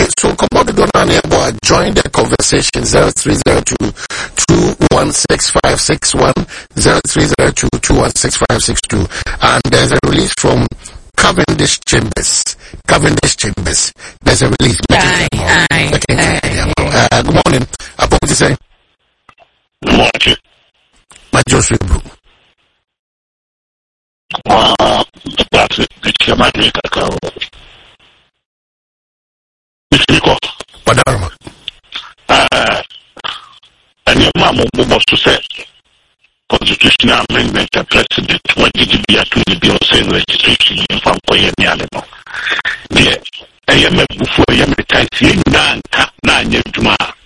so Komodo Donani boy, join the conversation 0302 216561 0302 216562, and there's a release from Cavendish Chambers. There's a release. Good morning. I'm going to say. Good morning. My Joseph Blue. That's it. It's your magic. Padarma. And your mom was to say constitutional amendment and president when did you be at the bill saying registration in Fampoy and Yalemo? Yeah, I am before you have a tight nine Juma.